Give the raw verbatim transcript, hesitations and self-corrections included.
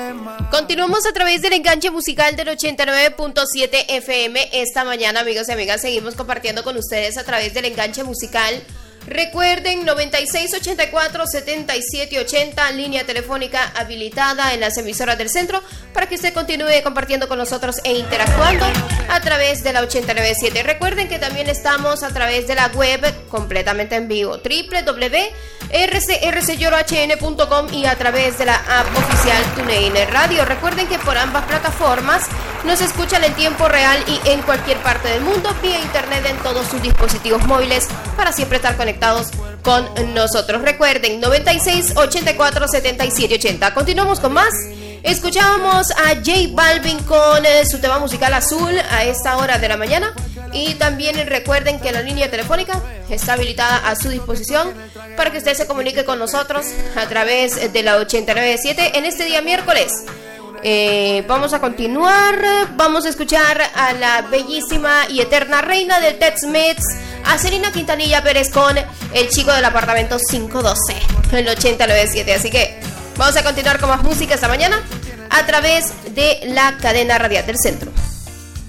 Continuamos a través del enganche musical del ochenta y nueve punto siete F M. Esta mañana, amigos y amigas, seguimos compartiendo con ustedes a través del enganche musical. Recuerden, noventa y seis, ochenta y cuatro, setenta y siete, ochenta, línea telefónica habilitada en las emisoras del centro para que usted continúe compartiendo con nosotros e interactuando a través de la ochenta y nueve punto siete. Recuerden que también estamos a través de la web completamente en vivo, doble u doble u doble u punto r c r c lloro h n punto com, y a través de la app oficial TuneIn Radio. Recuerden que por ambas plataformas nos escuchan en tiempo real y en cualquier parte del mundo vía internet en todos sus dispositivos móviles para siempre estar conectados con nosotros. Recuerden, noventa y seis, ochenta y cuatro, setenta y siete, ochenta. Continuamos con más. Escuchábamos a J Balvin con eh, su tema musical Azul a esta hora de la mañana. Y también recuerden que la línea telefónica está habilitada a su disposición para que usted se comunique con nosotros a través de la ochenta y nueve punto siete en este día miércoles. Eh, vamos a continuar, vamos a escuchar a la bellísima y eterna reina del Tex-Mex, a Selena Quintanilla Pérez con El Chico del Apartamento quinientos doce, en el ochenta y nueve punto siete. Así que vamos a continuar con más música esta mañana a través de la cadena radial del centro.